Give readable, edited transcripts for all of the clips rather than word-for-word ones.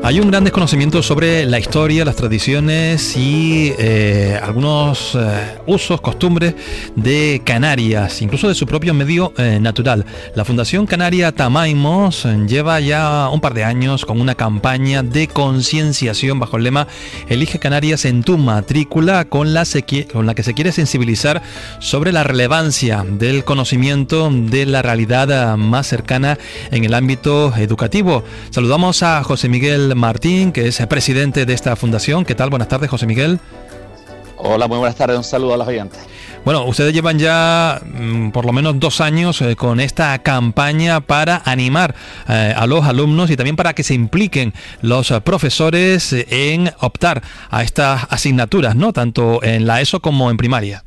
Hay un gran desconocimiento sobre la historia, las tradiciones y algunos usos, costumbres de Canarias, incluso de su propio medio natural. La Fundación Canaria Tamaimos lleva ya un par de años con una campaña de concienciación bajo el lema Elige Canarias en tu matrícula, con la que se quiere sensibilizar sobre la relevancia del conocimiento de la realidad más cercana en el ámbito educativo. Saludamos a José Miguel Martín, que es presidente de esta fundación. ¿Qué tal? Buenas tardes, José Miguel. Hola, muy buenas tardes. Un saludo a los oyentes. Bueno, ustedes llevan ya por lo menos 2 años con esta campaña para animar a los alumnos y también para que se impliquen los profesores en optar a estas asignaturas, ¿no? Tanto en la ESO como en primaria.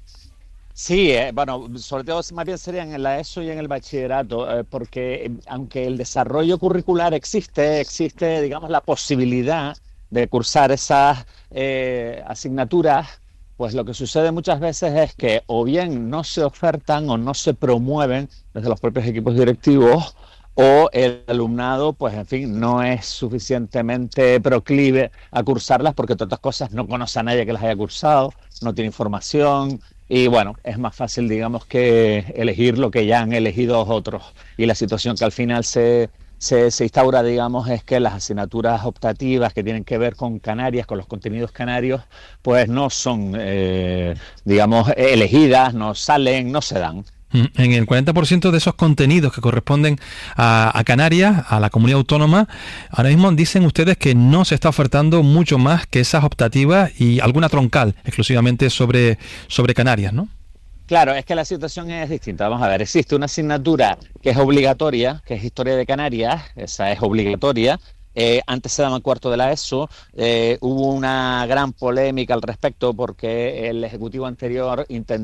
Sí, bueno, sobre todo más bien serían en la ESO y en el bachillerato, porque aunque el desarrollo curricular existe, digamos, la posibilidad de cursar esas asignaturas, pues lo que sucede muchas veces es que o bien no se ofertan o no se promueven desde los propios equipos directivos, o el alumnado, pues en fin, no es suficientemente proclive a cursarlas porque, entre otras cosas, no conoce a nadie que las haya cursado, no tiene información. Y bueno, es más fácil, digamos, que elegir lo que ya han elegido otros. Y la situación que al final se instaura, digamos, es que las asignaturas optativas que tienen que ver con Canarias, con los contenidos canarios, pues no son, digamos, elegidas, no salen, no se dan. En el 40% de esos contenidos que corresponden a Canarias, a la comunidad autónoma, ahora mismo dicen ustedes que no se está ofertando mucho más que esas optativas y alguna troncal exclusivamente sobre Canarias, ¿no? Claro, es que la situación es distinta. Vamos a ver, existe una asignatura que es obligatoria, que es Historia de Canarias, esa es obligatoria. Antes se daba en cuarto de la ESO, hubo una gran polémica al respecto porque el Ejecutivo anterior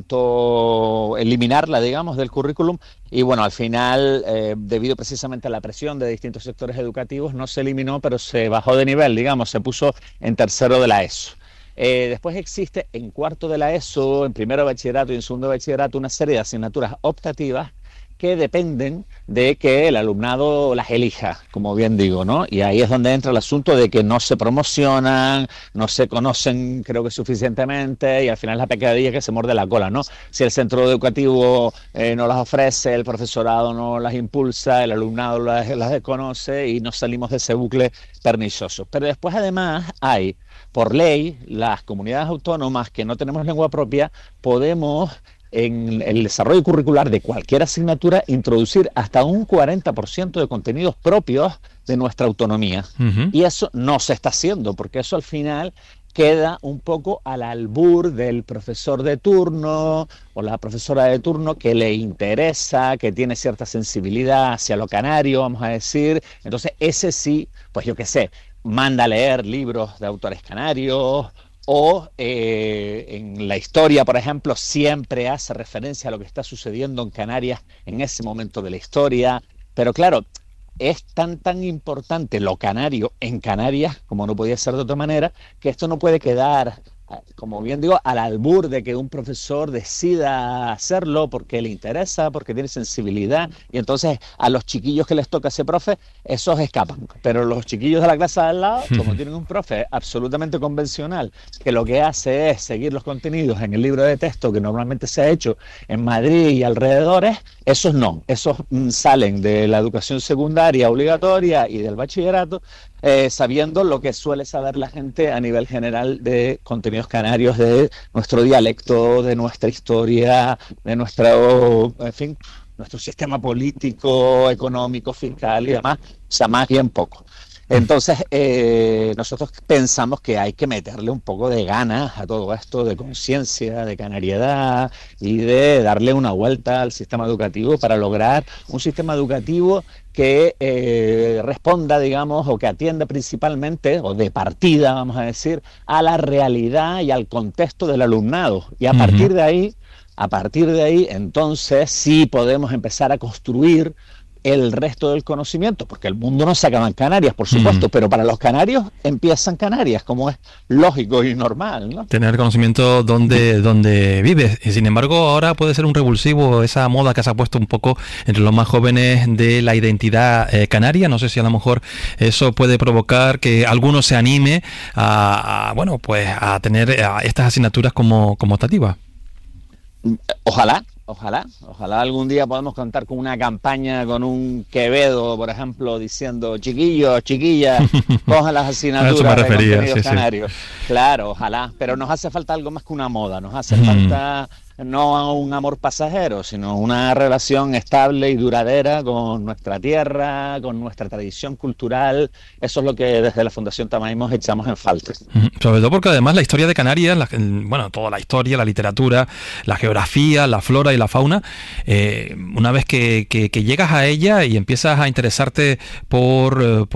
intentó eliminarla, digamos, del currículum y bueno, al final, debido precisamente a la presión de distintos sectores educativos, no se eliminó, pero se bajó de nivel, digamos, se puso en tercero de la ESO. Después existe en cuarto de la ESO, en primero de bachillerato y en segundo de bachillerato, una serie de asignaturas optativas que dependen de que el alumnado las elija, como bien digo, ¿no? Y ahí es donde entra el asunto de que no se promocionan, no se conocen, creo que suficientemente, y al final es la pecadilla que se muerde la cola, ¿no? Si el centro educativo no las ofrece, el profesorado no las impulsa, el alumnado las desconoce y nos salimos de ese bucle pernicioso. Pero después además hay, por ley, las comunidades autónomas que no tenemos lengua propia, podemos en el desarrollo curricular de cualquier asignatura introducir hasta un 40% de contenidos propios de nuestra autonomía. Uh-huh. Y eso no se está haciendo, porque eso al final queda un poco al albur del profesor de turno o la profesora de turno que le interesa, que tiene cierta sensibilidad hacia lo canario, vamos a decir. Entonces ese sí, pues yo qué sé, manda a leer libros de autores canarios, o en la historia, por ejemplo, siempre hace referencia a lo que está sucediendo en Canarias en ese momento de la historia. Pero claro, es tan importante lo canario en Canarias, como no podía ser de otra manera, que esto no puede quedar, como bien digo, al albur de que un profesor decida hacerlo porque le interesa, porque tiene sensibilidad, y entonces a los chiquillos que les toca ese profe, esos escapan. Pero los chiquillos de la clase de al lado, como tienen un profe absolutamente convencional, que lo que hace es seguir los contenidos en el libro de texto que normalmente se ha hecho en Madrid y alrededores, esos no, esos salen de la educación secundaria obligatoria y del bachillerato, sabiendo lo que suele saber la gente a nivel general de contenidos canarios, de nuestro dialecto, de nuestra historia, de nuestro, en fin, nuestro sistema político, económico, fiscal y demás, o sea, más bien poco. Entonces, nosotros pensamos que hay que meterle un poco de ganas a todo esto, de conciencia, de canariedad y de darle una vuelta al sistema educativo para lograr un sistema educativo que responda, digamos, o que atienda principalmente, o de partida, vamos a decir, a la realidad y al contexto del alumnado. Y a partir de ahí, entonces, sí podemos empezar a construir el resto del conocimiento, porque el mundo no se acaba en Canarias, por supuesto, pero para los canarios empiezan Canarias, como es lógico y normal, ¿no? Tener conocimiento donde vives. Y sin embargo, ahora puede ser un revulsivo esa moda que se ha puesto un poco entre los más jóvenes de la identidad canaria. No sé si a lo mejor eso puede provocar que alguno se anime a tener estas asignaturas como optativas. Ojalá algún día podamos contar con una campaña, con un Quevedo, por ejemplo, diciendo chiquillos, chiquillas, cojan las asignaturas de contenidos canarios. Sí. Claro, ojalá, pero nos hace falta algo más que una moda, nos hace falta no un amor pasajero, sino una relación estable y duradera con nuestra tierra, con nuestra tradición cultural. Eso es lo que desde la Fundación Tamaimos echamos en falta. Sobre todo porque además la historia de Canarias, toda la historia, la literatura, la geografía, la flora y la fauna, una vez que llegas a ella y empiezas a interesarte por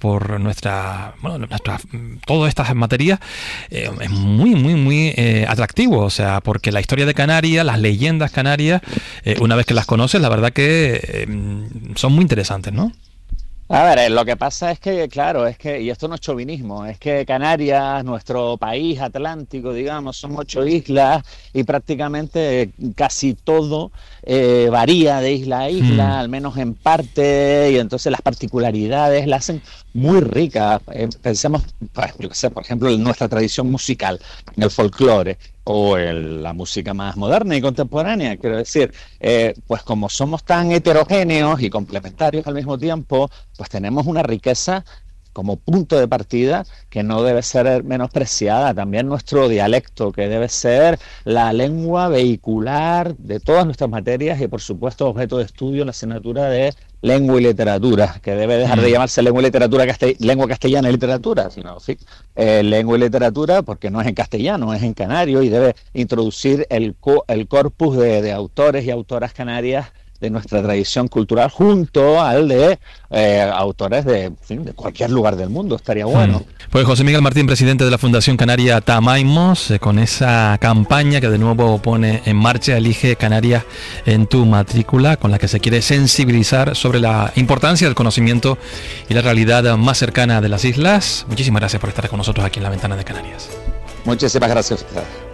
todas estas materias, es muy atractivo, o sea, porque la historia de Canarias, las leyendas canarias, una vez que las conoces, la verdad que son muy interesantes, ¿no? A ver, lo que pasa es que, claro, y esto no es chauvinismo, es que Canarias, nuestro país atlántico, digamos, son 8 islas y prácticamente casi todo varía de isla a isla, al menos en parte, y entonces las particularidades la hacen muy rica. Pensemos, por ejemplo, en nuestra tradición musical, en el folclore, o la música más moderna y contemporánea, quiero decir, pues como somos tan heterogéneos y complementarios al mismo tiempo, pues tenemos una riqueza como punto de partida que no debe ser menospreciada. También nuestro dialecto, que debe ser la lengua vehicular de todas nuestras materias y por supuesto objeto de estudio en la asignatura de lengua y literatura, que debe dejar de llamarse lengua y literatura lengua castellana y literatura, sino lengua y literatura, porque no es en castellano, es en canario, y debe introducir el corpus de autores y autoras canarias de nuestra tradición cultural junto al de autores de cualquier lugar del mundo. Estaría bueno. Pues José Miguel Martín, presidente de la Fundación Canaria Tamaimos, con esa campaña que de nuevo pone en marcha Elige Canarias en tu matrícula, con la que se quiere sensibilizar sobre la importancia del conocimiento y la realidad más cercana de las islas. Muchísimas gracias por estar con nosotros aquí en La Ventana de Canarias. Muchísimas gracias a ustedes.